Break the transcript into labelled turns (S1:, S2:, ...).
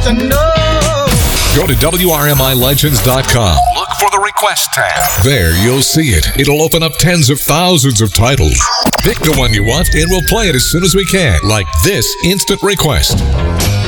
S1: to know.
S2: Go to WRMILegends.com. Look for the request tab. There you'll see it. It'll open up tens of thousands of titles. Pick the one you want and we'll play it as soon as we can, like this instant request.